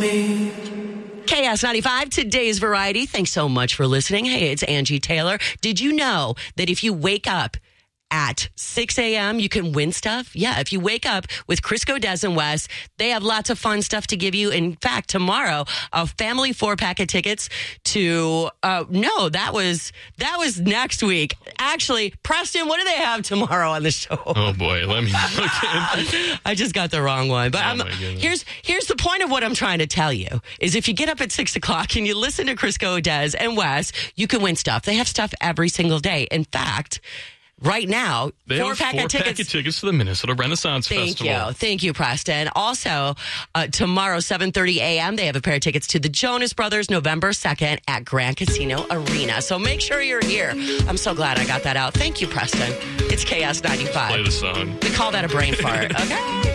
me. KS95, today's variety. Thanks so much for listening. Hey, it's Angie Taylor. Did you know that if you wake up at 6 a.m., you can win stuff? Yeah, if you wake up with Crisco, Des, and Wes, they have lots of fun stuff to give you. In fact, tomorrow, a family 4-pack of tickets to, no, that was next week. Actually, Preston, what do they have tomorrow on the show? Oh, boy, let me look in. I just got the wrong one. But here's the point of what I'm trying to tell you, is if you get up at 6 o'clock and you listen to Crisco, Des, and Wes, you can win stuff. They have stuff every single day. In fact, right now, they have 4-pack of tickets to the Minnesota Renaissance Festival. Thank you, Preston. Also, tomorrow, 7:30 a.m., they have a pair of tickets to the Jonas Brothers, November 2nd at Grand Casino Arena. So make sure you're here. I'm so glad I got that out. Thank you, Preston. It's KS95. Play the song. We call that a brain fart, okay?